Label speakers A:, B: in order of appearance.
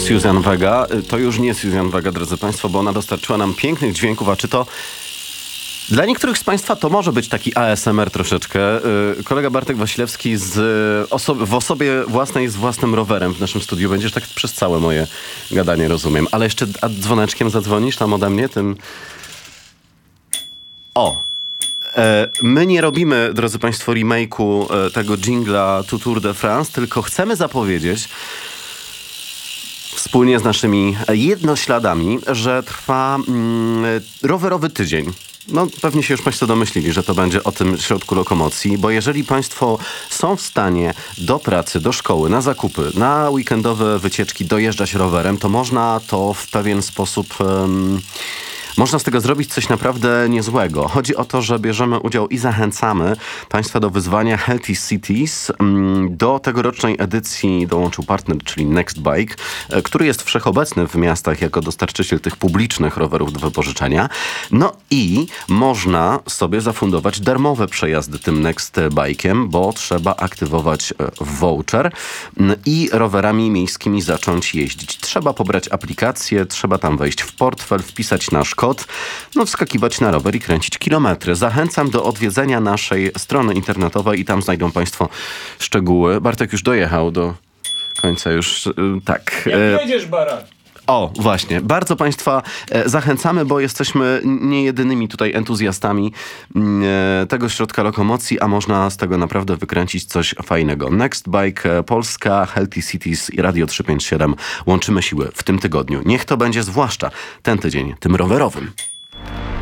A: Susan Vega. To już nie Susan Vega, drodzy Państwo, bo ona dostarczyła nam pięknych dźwięków, a czy to... Dla niektórych z Państwa to może być taki ASMR troszeczkę. Kolega Bartek Wasilewski w osobie własnej z własnym rowerem w naszym studiu. Będziesz tak przez całe moje gadanie, rozumiem. Ale jeszcze dzwoneczkiem zadzwonisz tam ode mnie, tym... My nie robimy, drodzy Państwo, remake'u tego dżingla to Tour de France, tylko chcemy zapowiedzieć wspólnie z naszymi jednośladami, że trwa rowerowy tydzień. No pewnie się już Państwo domyślili, że to będzie o tym środku lokomocji, bo jeżeli Państwo są w stanie do pracy, do szkoły, na zakupy, na weekendowe wycieczki dojeżdżać rowerem, to można to w pewien sposób... Można z tego zrobić coś naprawdę niezłego. Chodzi o to, że bierzemy udział i zachęcamy Państwa do wyzwania Healthy Cities. Do tegorocznej edycji dołączył partner, czyli Next Bike, który jest wszechobecny w miastach jako dostarczyciel tych publicznych rowerów do wypożyczenia. No i można sobie zafundować darmowe przejazdy tym Next Bike'iem, bo trzeba aktywować voucher i rowerami miejskimi zacząć jeździć. Trzeba pobrać aplikację, trzeba tam wejść w portfel, wpisać nasz kod, wskakiwać na rower i kręcić kilometry. Zachęcam do odwiedzenia naszej strony internetowej i tam znajdą Państwo szczegóły. Bartek już dojechał do końca już, tak.
B: Jak jedziesz, baran?
A: O, właśnie. Bardzo Państwa zachęcamy, bo jesteśmy nie jedynymi tutaj entuzjastami tego środka lokomocji, a można z tego naprawdę wykręcić coś fajnego. Next Bike Polska, Healthy Cities i Radio 357 łączymy siły w tym tygodniu. Niech to będzie zwłaszcza ten tydzień, tym rowerowym.